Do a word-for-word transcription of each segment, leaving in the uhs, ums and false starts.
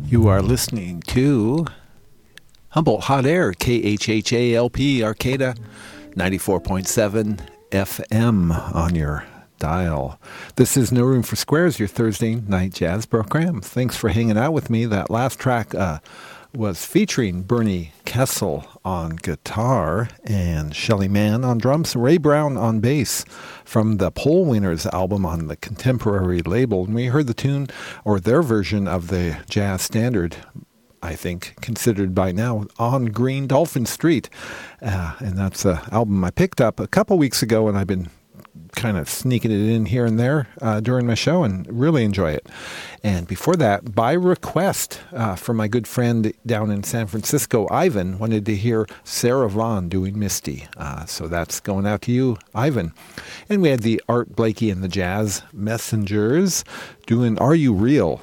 You are listening to Humboldt Hot Air, K H H A L P, Arcata, ninety-four point seven F M on your dial. This is No Room for Squares, your Thursday night jazz program. Thanks for hanging out with me. That last track uh, was featuring Bernie Kessel on guitar and Shelly Manne on drums, Ray Brown on bass from the Poll Winners album on the Contemporary label. And we heard the tune, or their version of the jazz standard, I think, considered by now, On Green Dolphin Street. Uh, and that's an album I picked up a couple weeks ago, and I've been kind of sneaking it in here and there uh, during my show and really enjoy it. And before that, by request uh, from my good friend down in San Francisco, Ivan, wanted to hear Sarah Vaughan doing Misty. Uh, so that's going out to you, Ivan. And we had the Art Blakey and the Jazz Messengers doing Are You Real?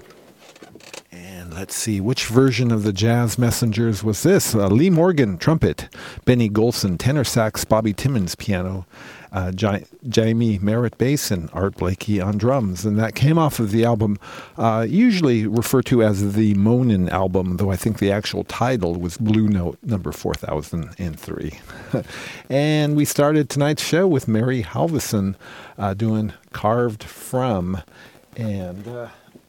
And let's see, which version of the Jazz Messengers was this? Uh, Lee Morgan, trumpet, Benny Golson, tenor sax, Bobby Timmons, piano, uh, J- Jamie Merritt, bass, and Art Blakey on drums. And that came off of the album, uh, usually referred to as the Monin album, though I think the actual title was Blue Note number four thousand three. And we started tonight's show with Mary Halverson uh, doing Carved From, and Uh,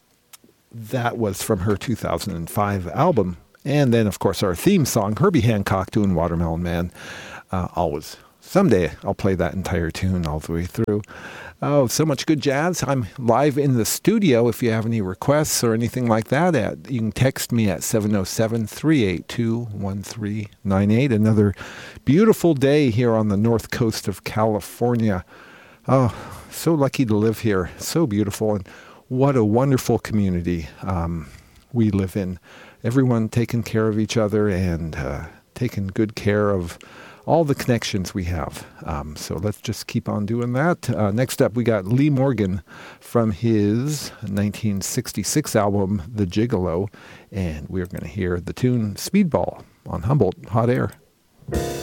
that was from her two thousand five album. And then, of course, our theme song, Herbie Hancock doing Watermelon Man. Uh, always. Someday I'll play that entire tune all the way through. Oh, so much good jazz. I'm live in the studio. If you have any requests or anything like that, at, you can text me at seven oh seven, three eight two, one three nine eight. Another beautiful day here on the north coast of California. Oh, so lucky to live here. So beautiful. And what a wonderful community um, we live in. Everyone taking care of each other and uh, taking good care of all the connections we have. Um, so let's just keep on doing that. Uh, next up, we got Lee Morgan from his nineteen sixty-six album, The Gigolo, and we're going to hear the tune Speedball on Humboldt Hot Air.